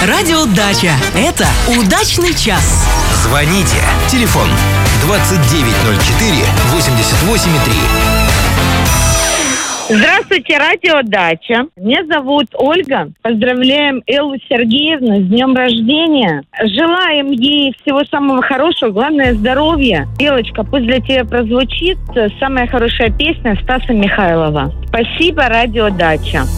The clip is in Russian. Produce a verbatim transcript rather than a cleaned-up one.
Радио Дача. Это удачный час. Звоните. Телефон двадцать девять ноль четыре восемьдесят восемь три. Здравствуйте, радио Дача. Меня зовут Ольга. Поздравляем Эллу Сергеевну с днем рождения. Желаем ей всего самого хорошего, главное здоровья. Элочка, пусть для тебя прозвучит самая хорошая песня Стаса Михайлова. Спасибо, радио Дача.